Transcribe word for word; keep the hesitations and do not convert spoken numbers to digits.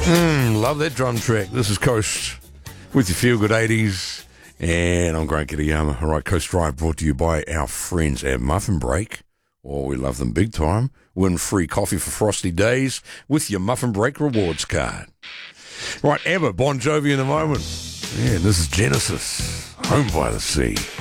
Mm, love that drum track. This is Coast with your Feel Good eighties. And I'm Grant Kitayama. All right, Coast Drive brought to you by our friends at Muffin Break. Oh, we love them big time. Win free coffee for frosty days with your Muffin Break rewards card. Right, ABBA, Bon Jovi in a moment. Yeah, this is Genesis, Home by the Sea.